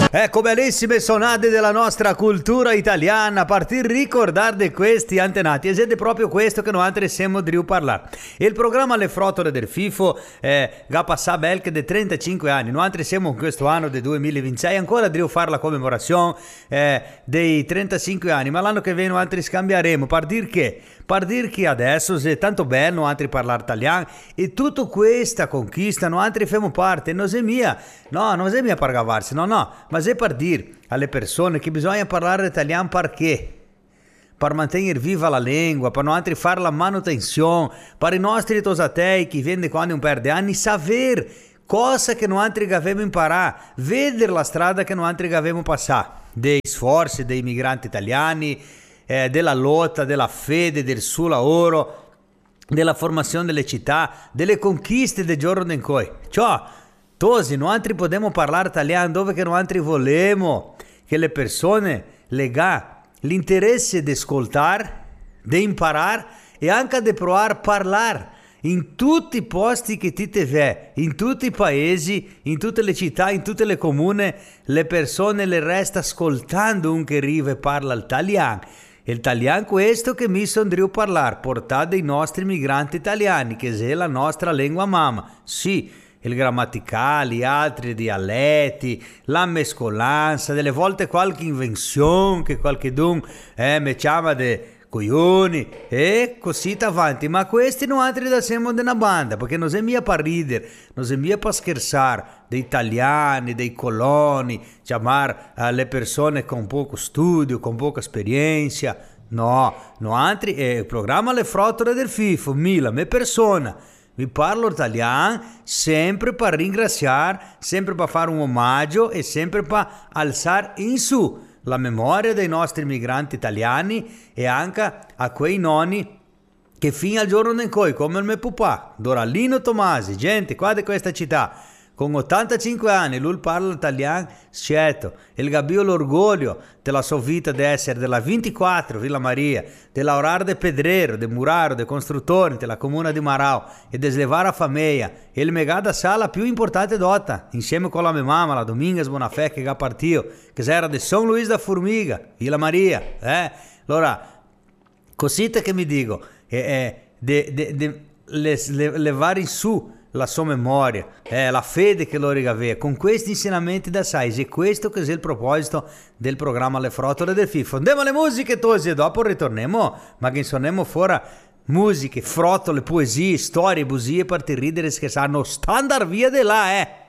Ecco, bellissime sonate della nostra cultura italiana, a partire ricordare di questi antenati, ed è proprio questo che noi siamo di parlare. Il programma Le Frottole del FIFO ha passato belche di 35 anni, noi siamo in questo anno del 2026 ancora di fare la commemorazione dei 35 anni, ma l'anno che viene noi scambieremo, per dire che adesso è tanto bello noi parlare italiano e tutta questa conquista noi facciamo parte, non è mia per gavarsi, no, ma è per dire alle persone che bisogna parlare italiano perché? Per mantenere viva la lingua, per non fare la manutenzione, per i nostri tosatei che viene quando un perde anni, sapere cosa che noi avevamo imparato, vedere la strada che noi avevamo passato, dei sforzi dei migranti italiani, della lotta, della fede, del suo lavoro, della formazione delle città, delle conquiste del giorno in cui. Cioè, tosi, noi possiamo parlare italiano dove che noi volemo che le persone legano l'interesse di ascoltare, di imparare e anche di provare a parlare in tutti i posti che ti vede, in tutti i paesi, in tutte le città, in tutte le comune, le persone le resta ascoltando un che arriva e parla italiano. Il italiano questo che mi sono a parlare, portato dai nostri migranti italiani, che è la nostra lingua mamma. Sì, il grammaticale, altri dialetti, la mescolanza, delle volte qualche invenzione che qualche mi chiama de coglioni e così avanti, ma questi non altri da siamo di una banda, perché non è mia per ridere, non è mia per scherzare, dei italiani, dei coloni, chiamare le persone con poco studio, con poca esperienza, no altri, il programma Le Frottole del FIFO, me persona, vi parlo italiano sempre per ringraziare, sempre per fare un omaggio e sempre per alzare in su la memoria dei nostri migranti italiani e anche a quei nonni che fino al giorno in cui, come il mio papà, Doralino Tomasi, gente qua di questa città, con 85 anni, lui parla italiano, certo, il gabbio l'orgoglio della sua vita di essere della 24 Villa Maria, di lavorare di pedrero, di muraro, di costruttore della comune di Marau e di slevare a famiglia, e il megada sala più importante d'Otta, insieme con la mia mamma, la Dominguez Bonafè che ha partito, che era di San Luis da Formiga, Villa Maria, allora, cosite che mi dico, levare in su la sua memoria, la fede che loro aveva con questi insegnamenti da Sais, e questo che è il proposito del programma Le Frottole del FIFO. Andiamo alle musiche tosi e dopo ritorniamo, ma che insonniamo fuori musiche, frottole, poesie, storie, bugie per te ridere e scherzare, no standard via di là,